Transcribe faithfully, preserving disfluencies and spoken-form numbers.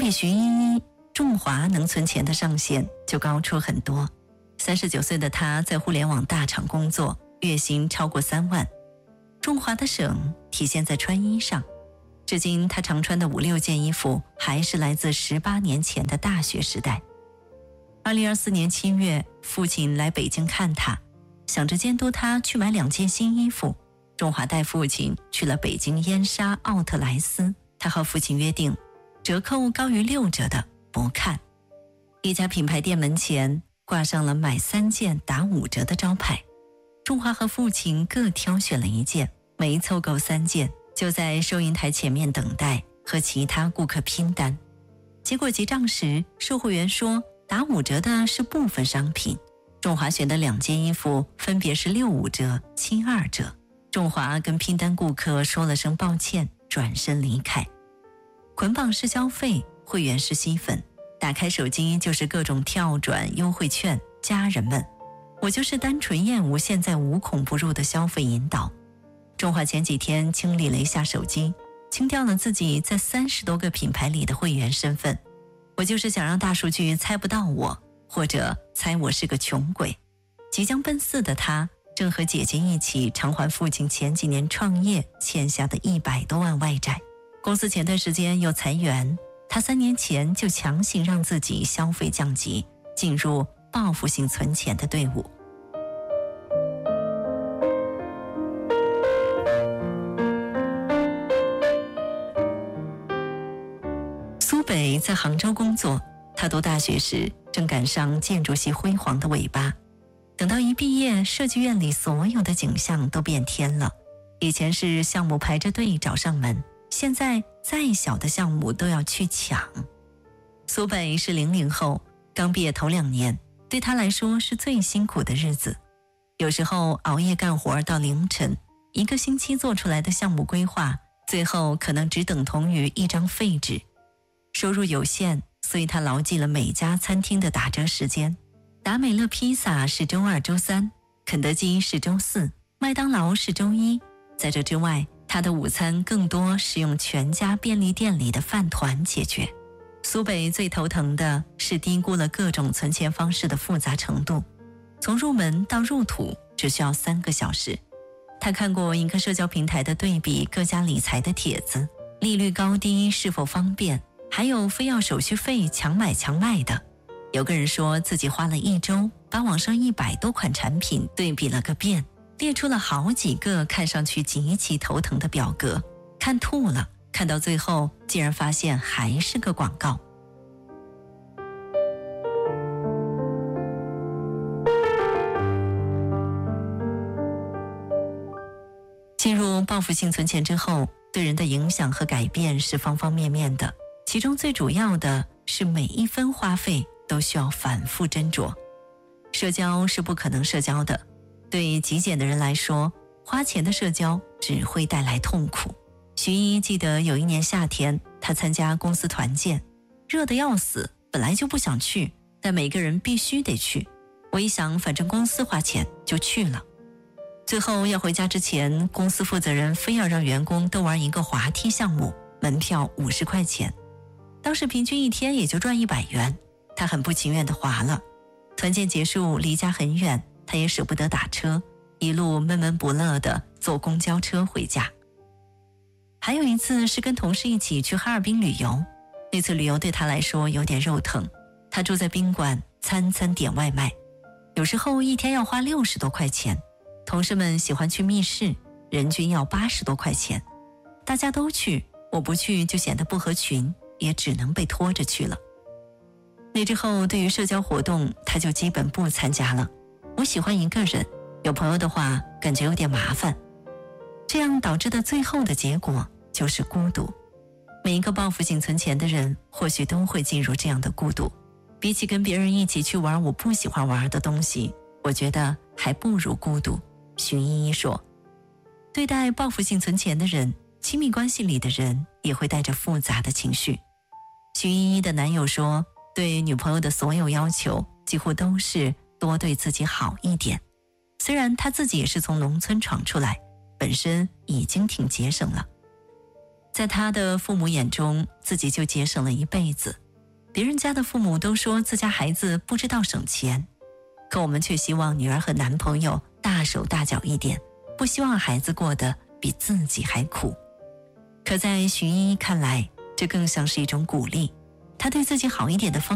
比徐依依，仲华能存钱的上限就高出很多。三十九岁的他在互联网大厂工作，月薪超过三万。仲华的省体现在穿衣上，至今他常穿的五六件衣服还是来自十八年前的大学时代。二零二四年七月，父亲来北京看他，想着监督他去买两件新衣服。仲华带父亲去了北京燕莎奥特莱斯，他和父亲约定，折扣高于六折的不看。一家品牌店门前挂上了买三件打五折的招牌，仲华和父亲各挑选了一件，没凑够三件，就在收银台前面等待和其他顾客拼单。结果结账时，售货员说打五折的是部分商品，仲华选的两件衣服分别是六五折、七二折。仲华跟拼单顾客说了声抱歉，转身离开。捆绑式消费，会员式吸粉，打开手机就是各种跳转优惠券，家人们，我就是单纯厌恶现在无孔不入的消费引导。仲华前几天清理了一下手机，清掉了自己在三十多个品牌里的会员身份。我就是想让大数据猜不到我，或者猜我是个穷鬼。即将奔四的他，正和姐姐一起偿还父亲前几年创业欠下的一百多万外债。公司前段时间又裁员，他三年前就强行让自己消费降级，进入报复性存钱的队伍。苏北在杭州工作，他读大学时正赶上建筑系辉煌的尾巴。等到一毕业，设计院里所有的景象都变天了。以前是项目排着队找上门，现在再小的项目都要去抢。苏北是零零后，刚毕业头两年，对他来说是最辛苦的日子。有时候熬夜干活到凌晨，一个星期做出来的项目规划，最后可能只等同于一张废纸。收入有限，所以他牢记了每家餐厅的打折时间。达美乐披萨是周二周三，肯德基是周四，麦当劳是周一。在这之外，他的午餐更多是用全家便利店里的饭团解决。苏北最头疼的是低估了各种存钱方式的复杂程度，从入门到入土只需要三个小时。他看过一个社交平台的对比各家理财的帖子，利率高低是否方便，还有非要手续费强买强卖的。有个人说自己花了一周把网上一百多款产品对比了个遍，列出了好几个看上去极其头疼的表格，看吐了，看到最后竟然发现还是个广告。进入报复性存钱之后，对人的影响和改变是方方面面的，其中最主要的是每一分花费都需要反复斟酌。社交是不可能社交的，对极简的人来说，花钱的社交只会带来痛苦。徐一记得有一年夏天，他参加公司团建，热得要死，本来就不想去，但每个人必须得去。我一想，反正公司花钱，就去了。最后要回家之前，公司负责人非要让员工都玩一个滑梯项目，门票五十块钱，当时平均一天也就赚一百元。他很不情愿地滑了。团建结束，离家很远，他也舍不得打车，一路闷闷不乐地坐公交车回家。还有一次是跟同事一起去哈尔滨旅游，那次旅游对他来说有点肉疼。他住在宾馆，餐餐点外卖，有时候一天要花六十多块钱。同事们喜欢去密室，人均要八十多块钱。大家都去，我不去就显得不合群，也只能被拖着去了。那之后对于社交活动他就基本不参加了。我喜欢一个人，有朋友的话感觉有点麻烦，这样导致的最后的结果就是孤独。每一个报复性存钱的人或许都会进入这样的孤独，比起跟别人一起去玩我不喜欢玩的东西，我觉得还不如孤独。徐依依说，对待报复性存钱的人，亲密关系里的人也会带着复杂的情绪。徐依依的男友说，对女朋友的所有要求几乎都是多对自己好一点。虽然他自己也是从农村闯出来，本身已经挺节省了。 在她的父母眼中，自己就节省了一辈子。别人家的父母都说自家孩子不知道省钱，可我们却希望女儿和男朋友大手大脚一点，不希望孩子过得比自己还苦。可在徐依依看来，这更像是一种鼓励，她对自己好一点的方